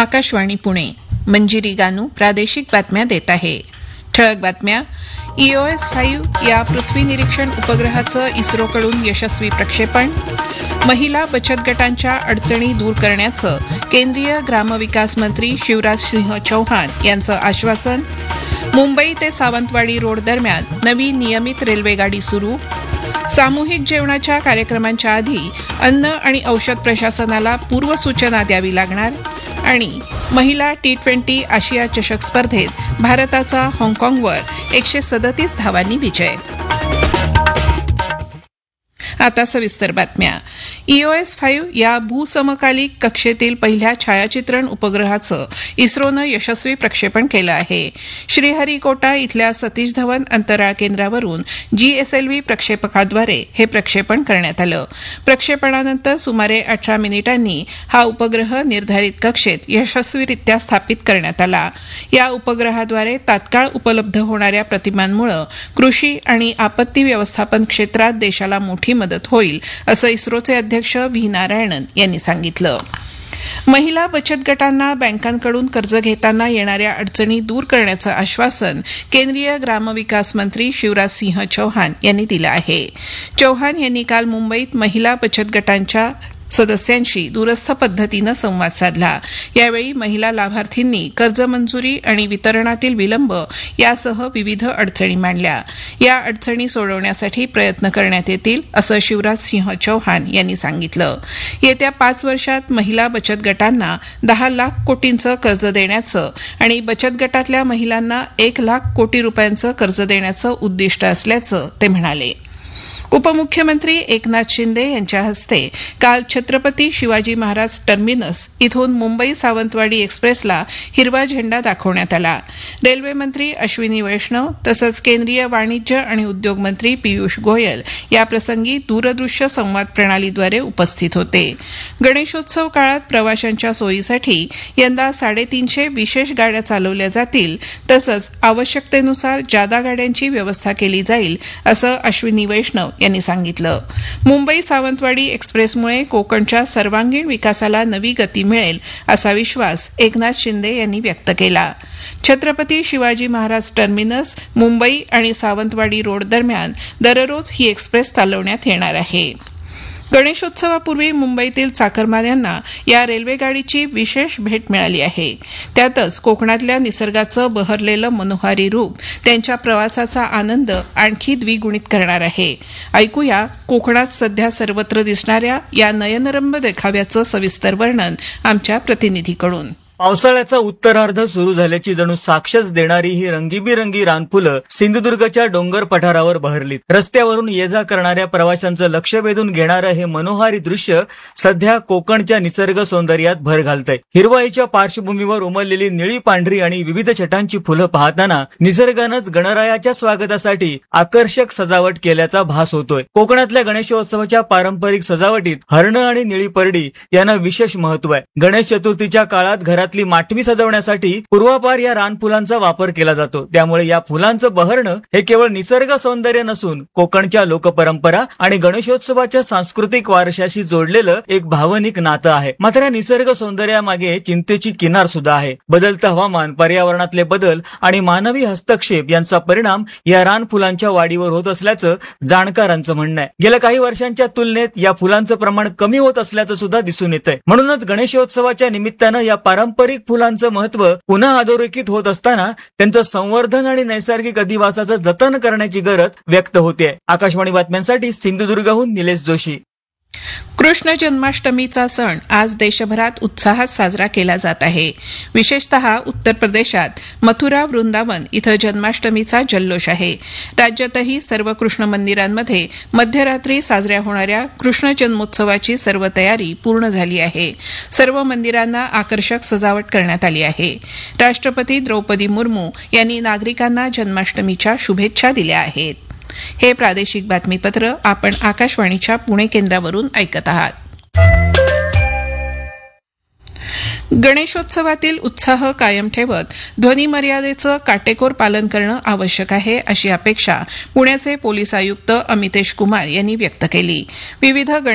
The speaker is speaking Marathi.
आकाशवाणी पुणे. मंजिरी गानू प्रादेशिक बातम्या देत आहे. ठळक बातम्या. EOS-5 या पृथ्वी निरीक्षण उपग्रहाचं इस्रोकडून यशस्वी प्रक्षेपण. महिला बचत गटांच्या अडचणी दूर करण्याचं केंद्रीय ग्रामविकास मंत्री शिवराज सिंह चौहान यांचं आश्वासन. मुंबई ते सावंतवाडी रोड दरम्यान नवी नियमित रेल्वेगाडी सुरू. सामूहिक जेवणाच्या कार्यक्रमांच्या आधी अन्न आणि औषध प्रशासनाला पूर्वसूचना द्यावी लागणार. आणि महिला T20 आशिया चषक स्पर्धेत भारताचा हाँगकाँगवर 137 धावांनी विजय. आता सविस्तर बातम्या. EOS-5 या भूसमकालिक कक्षेतील पहिल्या छायाचित्रण उपग्रहाचं इस्रोनं यशस्वी प्रक्षेपण केलं आहे. श्रीहरिकोटा इथल्या सतीश धवन अंतराळ केंद्रावरून GSLV प्रक्षेपकाद्वारे हे प्रक्षेपण करण्यात आलं. प्रक्षेपणानंतर सुमारे 18 मिनिटांनी हा उपग्रह निर्धारित कक्षेत यशस्वीरित्या स्थापित करण्यात आला. या उपग्रहाद्वारे तात्काळ उपलब्ध होणाऱ्या प्रतिमांमुळे कृषी आणि आपत्ती व्यवस्थापन क्षेत्रात देशाला मोठी मदत होईल असं इस्रोचे अध्यक्ष व्ही नारायणन यांनी सांगितलं. महिला बचत गटांना बँकांकडून कर्ज घेताना येणाऱ्या अडचणी दूर करण्याचं आश्वासन केंद्रीय ग्रामविकास मंत्री शिवराज सिंह चौहान यांनी दिलं आहे. चौहान यांनी काल मुंबईत महिला बचत गटांच्या सदस्यांशी दूरस्थ पद्धतीनं संवाद साधला. यावेळी महिला लाभार्थींनी कर्ज मंजुरी आणि वितरणातील विलंब यासह विविध अडचणी मांडल्या. या अडचणी सोडवण्यासाठी प्रयत्न करण्यात येतील असं शिवराज सिंह चौहान यांनी सांगितलं. येत्या 5 वर्षात महिला बचत गटांना 10 लाख कोटींचं कर्ज देण्याचं आणि बचत गटातल्या महिलांना 1 लाख कोटी रुपयांचं कर्ज देण्याचं उद्दिष्ट असल्याचं ते म्हणाले. उपमुख्यमंत्री एकनाथ शिंदे यांच्या हस्ते काल छत्रपती शिवाजी महाराज टर्मिनस इथून मुंबई सावंतवाडी एक्सप्रेसला हिरवा झेंडा दाखवण्यात आला. रेल्वे मंत्री अश्विनी वैष्णव तसंच केंद्रीय वाणिज्य आणि उद्योग मंत्री पियुष गोयल याप्रसंगी दूरदृश्य संवाद प्रणालीद्वारे उपस्थित होते. गणेशोत्सव काळात प्रवाशांच्या सोयीसाठी यंदा 350 विशेष गाड्या चालवल्या जातील तसंच आवश्यकतेनुसार जादा गाड्यांची व्यवस्था केली जाईल असं अश्विनी वैष्णव यांनी सांगितलं. मुंबई सावंतवाडी एक्सप्रेसमुळे कोकणच्या सर्वांगीण विकासाला नवी गती मिळेल असा विश्वास एकनाथ शिंदे यांनी व्यक्त केला. छत्रपती शिवाजी महाराज टर्मिनस मुंबई आणि सावंतवाडी रोड दरम्यान दररोज ही एक्सप्रेस चालवण्यात येणार आहे. गणेशोत्सवापूर्वी मुंबईतील चाकरमान्यांना या रेल्वेगाडीची विशेष भेट मिळाली आहे. त्यातच कोकणातल्या निसर्गाचं बहरलेलं मनोहारी रूप त्यांच्या प्रवासाचा आनंद आणखी द्विगुणित करणार आहे. ऐकूया कोकणात सध्या सर्वत्र दिसणाऱ्या या नयनरम्य देखाव्याचं सविस्तर वर्णन आमच्या प्रतिनिधीकडून. पावसाळ्याचा उत्तरार्ध सुरू झाल्याची जणू साक्षच देणारी ही रंगीबिरंगी रानफुलं सिंधुदुर्गच्या डोंगर पठारावर बहरलीत. रस्त्यावरून ये जा करणाऱ्या प्रवाशांचं लक्ष वेधून घेणारं हे मनोहारी दृश्य सध्या कोकणच्या निसर्ग सौंदर्यात भर घालतंय. हिरवाईच्या पार्श्वभूमीवर उमललेली निळी पांढरी आणि विविध छटांची फुलं पाहताना निसर्गानंच गणरायाच्या स्वागतासाठी आकर्षक सजावट केल्याचा भास होतोय. कोकणातल्या गणेशोत्सवाच्या पारंपरिक सजावटीत हरणं आणि निळी परडी यांना विशेष महत्व आहे. गणेश चतुर्थीच्या काळात घरात माटवी सजवण्यासाठी पूर्वापार या रानफुलांचा वापर केला जातो. त्यामुळे या फुलांचं बहरणं हे केवळ निसर्ग सौंदर्य नसून कोकणच्या लोकपरंपरा आणि गणेशोत्सवाच्या सांस्कृतिक वारशाशी जोडलेलं एक भावनिक नातं आहे. मात्र या निसर्ग सौंदर्यामागे चिंतेची किनार सुद्धा आहे. बदलतं हवामान, पर्यावरणातले बदल आणि मानवी हस्तक्षेप यांचा परिणाम या रानफुलांच्या वाढीवर होत असल्याचं जाणकारांचं म्हणणं आहे. गेल्या काही वर्षांच्या तुलनेत या फुलांचं प्रमाण कमी होत असल्याचं सुद्धा दिसून येतंय. म्हणूनच गणेशोत्सवाच्या निमित्तानं या पारंपरिक फुलांचं महत्व पुन्हा अधोरेखित होत असताना त्यांचं संवर्धन आणि नैसर्गिक अधिवासाचं जतन करण्याची गरज व्यक्त होते. आकाशवाणी बातम्यांसाठी सिंधुदुर्गहून निलेश जोशी. कृष्ण जन्माष्टमीचा सण आज देशभरात उत्साहात साजरा केला जात आहे. विशेषतः उत्तर प्रदेशात मथुरा वृंदावन इथं जन्माष्टमीचा जल्लोष आहे. राज्यातही सर्व कृष्ण मंदिरांमध्ये मध्यरात्री साजऱ्या होणाऱ्या कृष्ण जन्मोत्सवाची सर्व तयारी पूर्ण झाली आहे. सर्व मंदिरांना आकर्षक सजावट करण्यात आली आहे. राष्ट्रपती द्रौपदी मुर्मू यांनी नागरिकांना जन्माष्टमीच्या शुभेच्छा दिल्या आहेत. हे प्रादेशिक बातमीपत्र आपण आकाशवाणीच्या पुणे केंद्रावरून ऐकत आहात. गणेशोत्सवातील उत्साह कायम ठेवत ध्वनी मर्यादेचं काटेकोर पालन करणं आवश्यक आहे अशी अपेक्षा पुण्याचे पोलीस आयुक्त अमितेश कुमार यांनी व्यक्त केली. विविध